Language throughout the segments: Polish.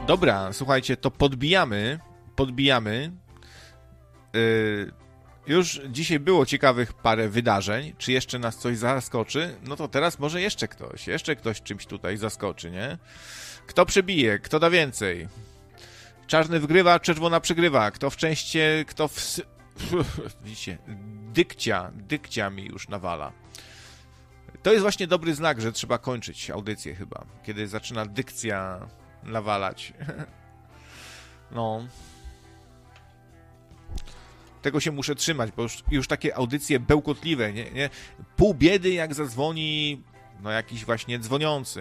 Dobra, słuchajcie, to podbijamy. Już dzisiaj było ciekawych parę wydarzeń. Czy jeszcze nas coś zaskoczy? No to teraz może jeszcze ktoś czymś tutaj zaskoczy, nie? Kto przebije? Kto da więcej? Czarny wygrywa, czerwona przegrywa. Kto w częście, kto w... Widzicie, dykcia mi już nawala. To jest właśnie dobry znak, że trzeba kończyć audycję chyba, kiedy zaczyna dykcja nawalać. No. Tego się muszę trzymać, bo już takie audycje bełkotliwe, nie? Pół biedy jak zadzwoni, no jakiś właśnie dzwoniący,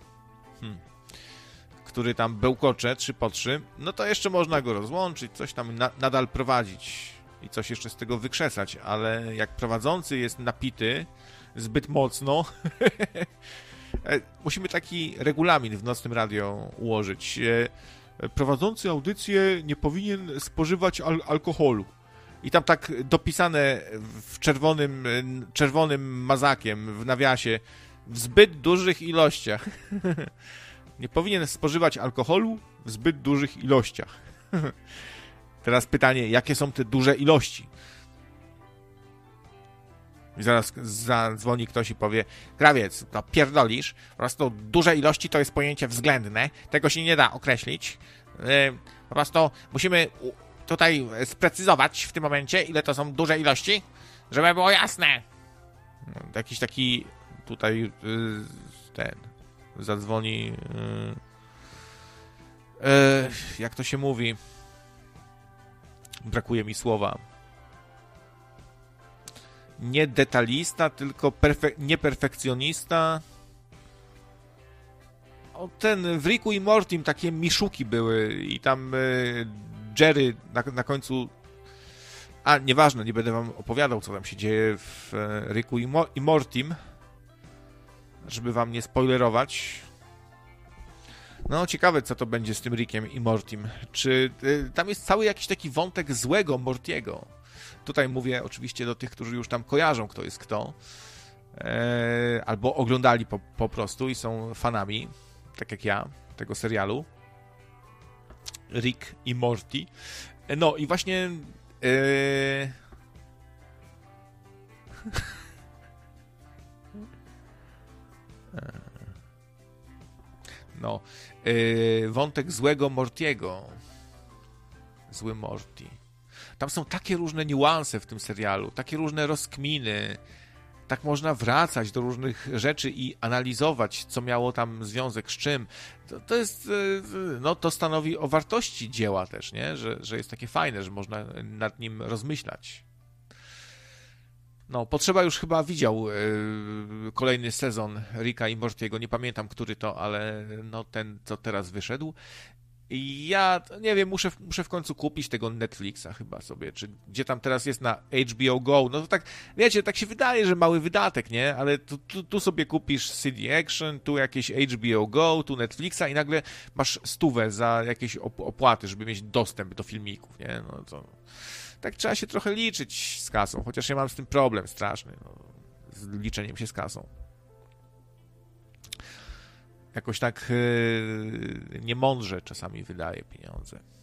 który tam bełkocze 3x3, no to jeszcze można go rozłączyć, coś tam nadal prowadzić i coś jeszcze z tego wykrzesać, ale jak prowadzący jest napity zbyt mocno, musimy taki regulamin w Nocnym Radio ułożyć. Prowadzący audycję nie powinien spożywać alkoholu. I tam tak dopisane w czerwonym mazakiem w nawiasie w zbyt dużych ilościach. Nie powinien spożywać alkoholu w zbyt dużych ilościach. Teraz pytanie, jakie są te duże ilości? I zaraz zadzwoni ktoś i powie: Krawiec, to pierdolisz, po prostu duże ilości to jest pojęcie względne, tego się nie da określić. Po prostu musimy tutaj sprecyzować w tym momencie, ile to są duże ilości, żeby było jasne. Jakiś taki tutaj zadzwoni, jak to się mówi, brakuje mi słowa, nie detalista, tylko nieperfekcjonista. O, ten w Ricku i Mortim takie miszuki były i tam Jerry na końcu... A, nieważne, nie będę wam opowiadał, co tam się dzieje w Ricku i Mortim, żeby wam nie spoilerować. No, ciekawe, co to będzie z tym Rickiem i Mortim. Czy tam jest cały jakiś taki wątek złego Mortiego. Tutaj mówię oczywiście do tych, którzy już tam kojarzą, kto jest kto. Albo oglądali po prostu i są fanami, tak jak ja, tego serialu. Rick i Morty. No i właśnie... No, wątek złego Mortiego. Zły Morty. Tam są takie różne niuanse w tym serialu, takie różne rozkminy. Tak można wracać do różnych rzeczy i analizować, co miało tam związek z czym. To jest, no to stanowi o wartości dzieła też, nie? Że jest takie fajne, że można nad nim rozmyślać. No, Potrzeba już chyba widział kolejny sezon Ricka i Mortiego. Nie pamiętam, który to, ale no ten, co teraz wyszedł. I ja, nie wiem, muszę w końcu kupić tego Netflixa chyba sobie, czy gdzie tam teraz jest na HBO Go. No to tak, wiecie, tak się wydaje, że mały wydatek, nie? Ale tu sobie kupisz CD Action, tu jakieś HBO Go, tu Netflixa i nagle masz 100 za jakieś opłaty, żeby mieć dostęp do filmików, nie? No to... Tak trzeba się trochę liczyć z kasą, chociaż ja mam z tym problem straszny, no, z liczeniem się z kasą. Jakoś tak niemądrze czasami wydaje pieniądze.